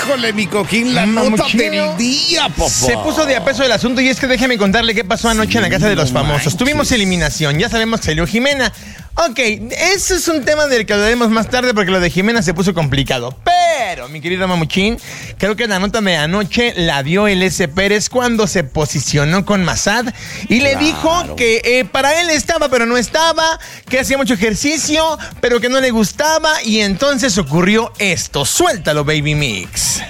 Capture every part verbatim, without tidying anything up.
Híjole, mi cojín, la nota del día, papá. Se puso de a peso el asunto y es que déjeme contarle qué pasó anoche sí, en la casa de los famosos. Manches. Tuvimos eliminación, ya sabemos que salió Jimena. Ok, ese es un tema del que hablaremos más tarde porque lo de Jimena se puso complicado. Pero, mi querido Mamuchín, creo que la nota de anoche la dio el S. Pérez cuando se posicionó con Massad y le claro. dijo que eh, para él estaba pero no estaba, que hacía mucho ejercicio pero que no le gustaba y entonces ocurrió esto. Suéltalo, Baby Mix.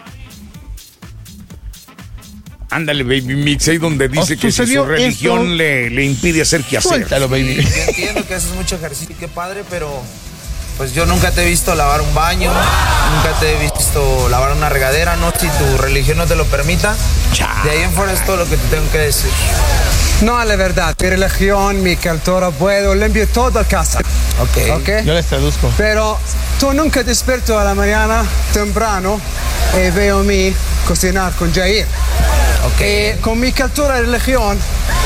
Ándale, Baby Mix, ahí donde dice que si su religión le, le impide hacer qué hacer. Suéltalo, Baby. Yo entiendo que haces mucho ejercicio, qué padre, pero pues yo nunca te he visto lavar un baño, nunca te he visto lavar una regadera, no si tu religión no te lo permita. De ahí en fuera es todo lo que te tengo que decir. No, la verdad, mi religión, mi cultura, puedo limpio toda casa. Okay. ok. Yo les traduzco. Pero tú nunca despierto a la mañana temprano y veo a mí cocinar con Jair. Okay. Y con mi cultura y religión,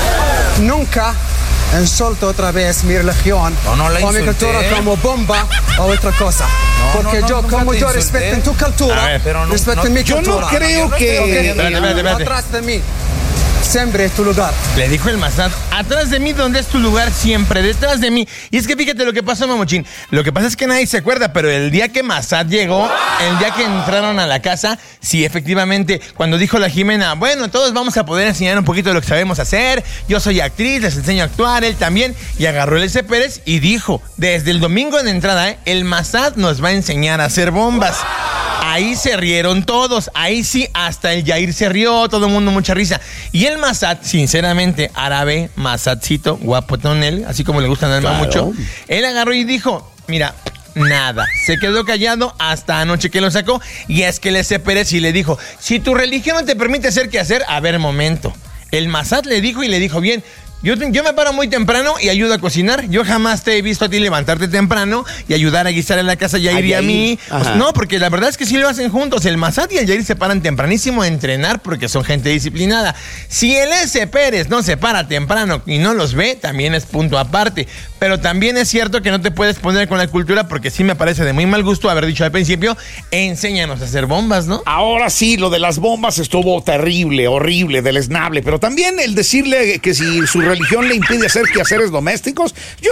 nunca insulto otra vez mi religión no, no la o mi cultura como bomba o otra cosa. No, Porque no, no, yo, como yo respeto en tu cultura, ver, pero no, respeto no, en mi yo cultura. Yo no creo no, que... Okay. Espérate, espérate, espérate. Atrás de mí. Siempre es tu lugar. Le dijo el Massad, atrás de mí donde es tu lugar siempre, detrás de mí. Y es que fíjate lo que pasó, Mamuchín. Lo que pasa es que nadie se acuerda, pero el día que Massad llegó, el día que entraron a la casa, sí, efectivamente, cuando dijo la Jimena, bueno, todos vamos a poder enseñar un poquito de lo que sabemos hacer, yo soy actriz, les enseño a actuar, él también, y agarró el S. Pérez y dijo, desde el domingo en entrada, ¿eh? el Massad nos va a enseñar a hacer bombas. Ahí se rieron todos, ahí sí, hasta el Jair se rió, todo el mundo mucha risa. Y el Massad, sinceramente, árabe, Massadcito, guapotón él, así como le gusta nada más claro. mucho, él agarró y dijo, mira, nada, se quedó callado hasta anoche que lo sacó, y es que el S. Pérez sí le dijo, si tu religión no te permite hacer qué hacer, a ver, momento. El Massad le dijo y le dijo, bien, Yo, yo me paro muy temprano y ayudo a cocinar. Yo jamás te he visto a ti levantarte temprano y ayudar a guisar en la casa, Jair y a mí. O sea, no, porque la verdad es que sí lo hacen juntos. El Massad y el Jair se paran tempranísimo a entrenar porque son gente disciplinada. Si el S. Pérez no se para temprano y no los ve, también es punto aparte. Pero también es cierto que no te puedes poner con la cultura porque sí me parece de muy mal gusto haber dicho al principio, enséñanos a hacer bombas, ¿no? Ahora sí, lo de las bombas estuvo terrible, horrible, deleznable. Pero también el decirle que si su religión le impide hacer quehaceres domésticos, yo